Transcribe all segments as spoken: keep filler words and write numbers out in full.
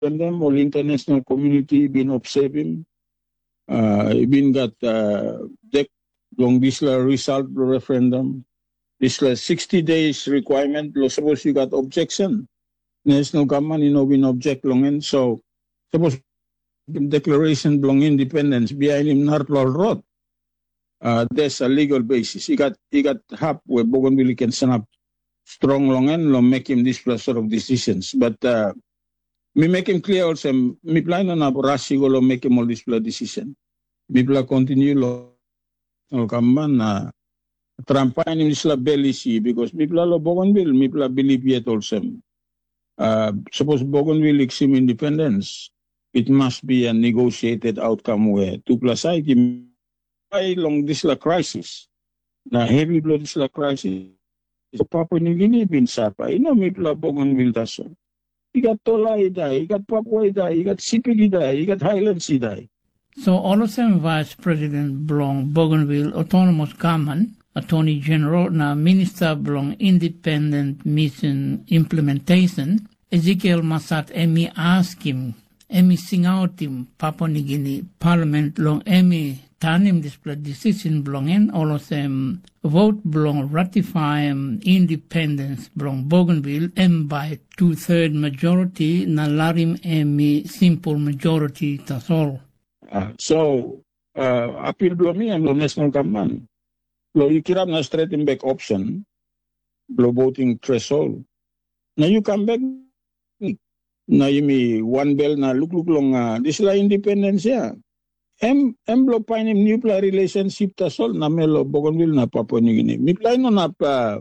them, all international community been observing. Uh, been got uh, deck long this result referendum. This sixty days requirement. Lo suppose you got objection. National government, you know, been object long and so suppose declaration belong independence behind him Nartlol Road. Uh, there's a legal basis. He got he got help where Bougainville can send up strong long and long make him this sort of decisions. But uh, me make him clear also. Me plan on a rashi go make him all this decision. Me plan continue lo kamban na trampain him this la belisi because me plan lo Bougainville me plan believe yet also. Uh, suppose Bougainville exim independence, it must be a negotiated outcome where two plus side long this la crisis. Na heavy blow this la crisis. So Papua New Guinea been sapa. You know me plan Bougainville taso. You got Tola die, you got Papua die, you got Sipili die, you got Highlands die. So all of them Vice President belong Bougainville Autonomous Government, Attorney General na Minister belong Independent Mission Implementation, Ezekiel Masat emi ask him, emi sing out him Papua New Guinea Parliament long emi tanim display decision belong in all of them vote belong ratify um, independence belong Bougainville and by two-third majority na larim emi simple majority that's all. Uh, so uh, appeal belong me and the national government. Lo you kirap na straight in back option, lo voting threshold. Now you come back. Na yumi one bell na look look long uh, this la independence ya. Em em lo pain im new pla relationship ta sol na melo Bougainville na Papua New Guinea. Mi play no na pa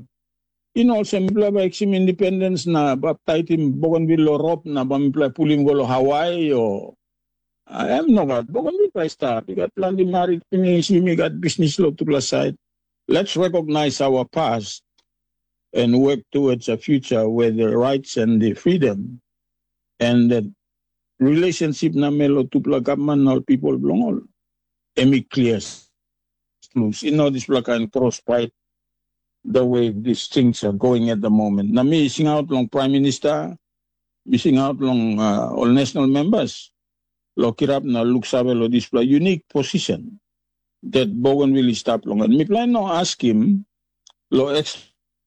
in also mi play ba exim independence na baptite im Bougainville lo rop na ba mi play pulim go lo Hawaii o I am no got Bougainville play start. We got plan di married finish, we got business lo to plus side. Let's recognize our past and work towards a future where the rights and the freedom and the relationship na melo tupla government all people belong all. Emi clears. You know this like and cross fight the way these things are going at the moment. Na me sing out long Prime Minister, missing out long uh, all national members. Lo kirap na look sabe lo display unique position that Bougainville is stop long. And me plan no ask him lo ex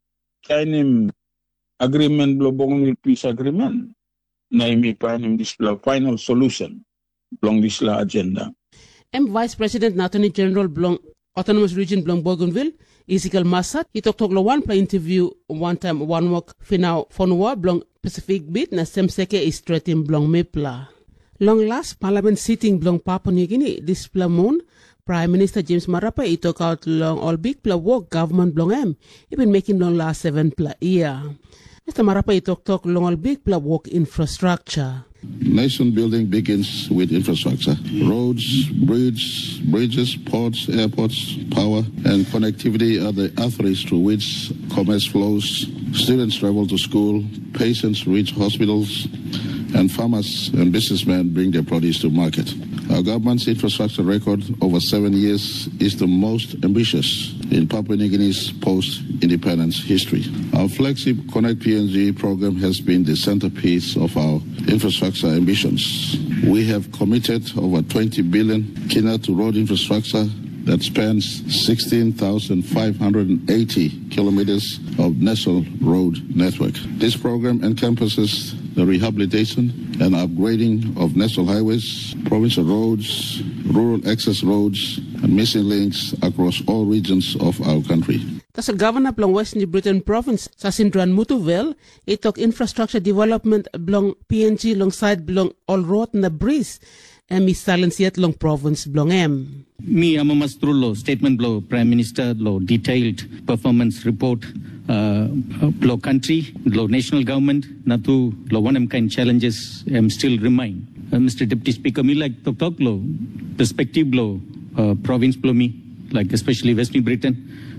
kind him agreement lo Bougainville peace agreement. Na imi pa nim this la final solution along this la agenda. M Vice President na Attorney General belong Autonomous Region belong Bougainville, Ezekiel Masat, he talk talk lo one play interview one time one walk finau fonwa belong Pacific Beat na semseke is threaten belong Mipla. Long last Parliament sitting belong Papua New Guinea this pla moon Prime Minister James Marape he talk out long all big pla work government belong em. He been making long last seven pla year. Mister Marape talk talk long all big pla work infrastructure. Nation building begins with infrastructure. Roads, bridges, bridges, ports, airports, power, and connectivity are the arteries through which commerce flows. Students travel to school, patients reach hospitals, and farmers and businessmen bring their produce to market. Our government's infrastructure record over seven years is the most ambitious in Papua New Guinea's post-independence history. Our flagship Connect P N G program has been the centerpiece of our infrastructure ambitions. We have committed over twenty billion kina to road infrastructure that spans sixteen thousand five hundred eighty kilometers of national road network. This program encompasses the rehabilitation and upgrading of national highways, provincial roads, rural access roads, and missing links across all regions of our country. Tas el governor belong West New Britain province sa Sindran Mutuvel, itok infrastructure development belong P N G alongside belong all road na breeze, and mi silence yet long province belong M. Mi amamastrulo statement blow Prime Minister lo detailed performance report uh, lo country lo national government natu lo one em kind challenges um, still remain. Uh, Mister Deputy Speaker, me like talk talk lo perspective lo uh, province blow me like especially West New Britain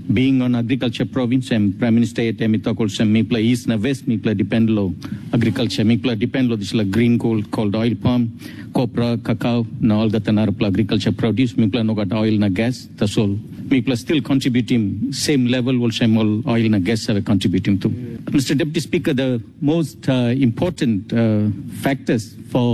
being on agriculture province, and Prime Minister Emitokol Sem Mipla East na West Mipla depend lo agriculture Mipla depend lo this la green coal called oil palm, copra, cacao, na all that anarpla agriculture produce Mipla no got oil na gas, that's all. Mipla still contributing same level will same all oil na gas are contributing to. Mister Deputy Speaker, the most uh, important uh, factors for